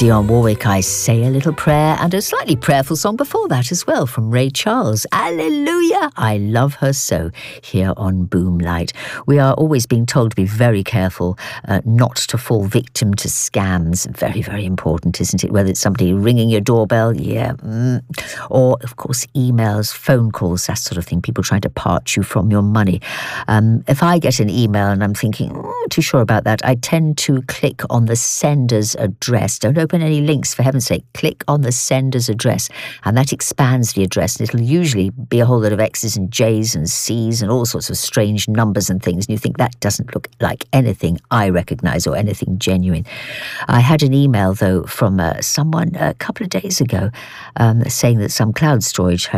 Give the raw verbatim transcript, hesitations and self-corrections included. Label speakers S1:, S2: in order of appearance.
S1: Dionne Warwick, I Say a Little Prayer, and a slightly prayerful song before that as well from Ray Charles. Alleluia! I love her so, here on Boomlight. We are always being told to be very careful uh, not to fall victim to scams. Very, very important, isn't it? Whether it's somebody ringing your doorbell, yeah, mm. or, of course, emails, phone calls, that sort of thing, people trying to part you from your money. Um, if I get an email and I'm thinking, mm, too sure about that, I tend to click on the sender's address. Don't open any links, for heaven's sake. Click on the sender's address, and that expands the address, and it'll usually be a whole lot of X's and J's and C's and all sorts of strange numbers and things, and you think that doesn't look like anything I recognise or anything genuine. I had an email, though, from uh, someone a couple of days ago um, saying that some cloud storage